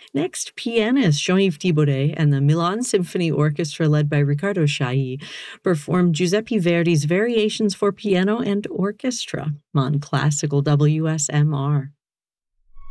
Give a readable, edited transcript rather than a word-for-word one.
Next, pianist Jean-Yves Thibaudet and the Milan Symphony Orchestra, led by Riccardo Chailly, performed Giuseppe Verdi's Variations for Piano and Orchestra on classical WSMR.